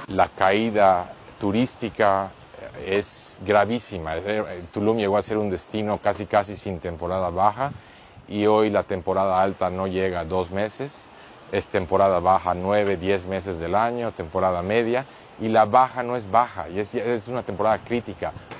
la caída turística es gravísima. Tulum llegó a ser un destino casi sin temporada baja y hoy la temporada alta no llega a 2 meses, es temporada baja 9, 10 meses del año, temporada media, y la baja no es baja, y es una temporada crítica.